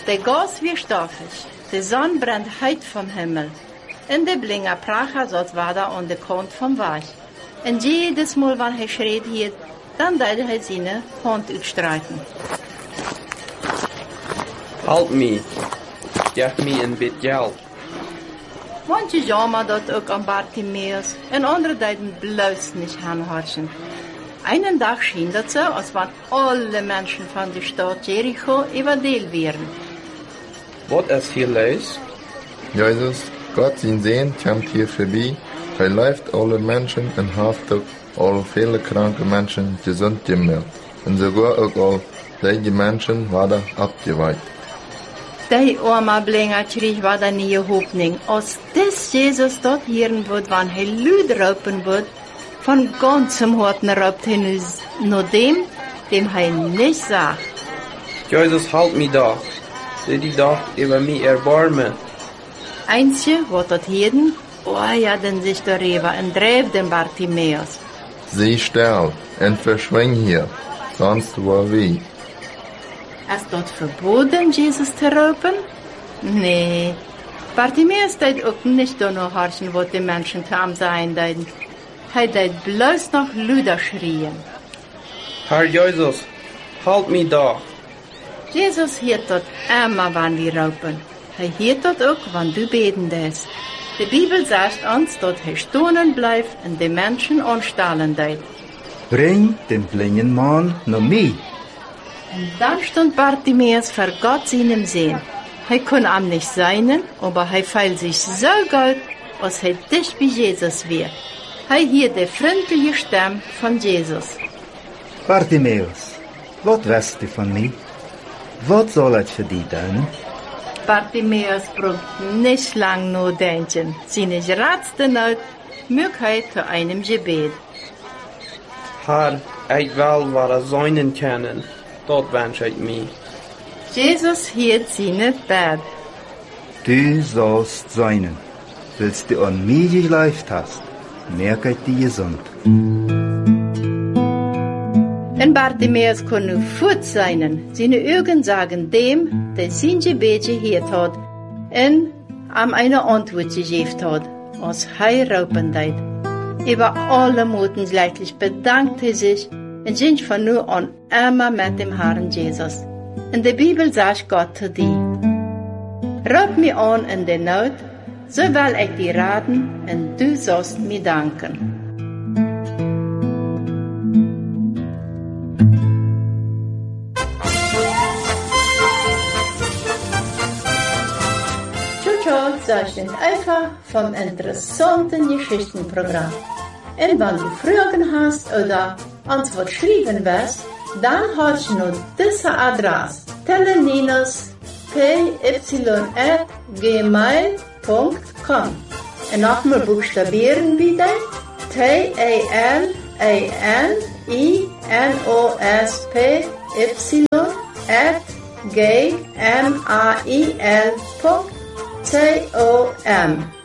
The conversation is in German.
Der Gas wie stoffig, die Sonne brennt heit vom Himmel. En de blinga pracha zat water aan de kant vom Weg. En jedes Mal, wenn er schreit hielt, dann deed hij seine Hand uitstreiten. Halt me. Geef me een bit geld. Manche jammer dat ook aan Bartimeus en andere deden bloos nicht aanhorchen. Einen Tag schien dat so, als wenn alle Menschen von der Stadt Jericho überdeelt wären. Wat is hier los? Jesus, Gott sein Sohn kommt hier vorbei. Er läuft alle Menschen und hat alle viele kranke Menschen gesund gemacht. Und sogar auch all die Menschen werden abgeweiht. Die arme Blinger kreeg wat er nie Hoffnung. Als des Jesus dort hören wird, wann er Lüd raupen wird, von ganzem Herzen raubt er nur dem er nicht sagt. Jesus, halt me doch. Die doch über mich erbarmen. Einzige, was dort hören, den sich darüber und dreht den Bartimeus. Sie still und verschwing hier, sonst war wie. Ist dort verboten, Jesus zu raupen? Nee. Bartimeus deed auch nicht nur horchen, was die Menschen zu ihm sein deiden. Er deed bloß noch Lüder schrien. Herr Jesus, halt me doch. Jesus hört dort immer, wann wir raupen. Er hört dort auch, wann du beten lässt. Die Bibel sagt uns, dass er stehen bleibt und die Menschen anstahlen deed. Bring den blinden Mann nach mir. Und dann stund Bartimeus vor Gott seinem Sehen. Er kann ihm nicht sein, aber er feilt sich so gut, als er dicht wie Jesus wird. Er hört die freundliche Stimme von Jesus. Bartimeus, was weißt du von mir? Was soll ich für dich tun? Bartimeus braucht nicht lang nachdenken. Seine ratste Möglichkeit zu einem Gebet. Herr, ich will wahre Säunen kennen. Dort wünsche ich mich. Jesus hört seine Bett. Du sollst sein. Willst du an mich geglaubt hast, merke ich dir gesund. En Bartimeus kon nu voet zijn. Seine Augen sagen dem, der sein Gebet gehört hat, en am eine Antwort gegeben hat, als er raupen deed. Über alle Muten leidlich bedankte er sich und ging von nu an immer mit dem Herrn Jesus. In der Bibel sagt Gott zu dir, raup mich an in der Not, so will ich dir raten und du sollst mir danken. Das ist einfach vom interessanten Geschichtenprogramm. Und wenn du Fragen hast oder Antwort schreiben willst, dann hast du nur diese Adresse: teleninos@gmail.com. Und nochmal buchstabieren bitte: teleninos@gmail.com.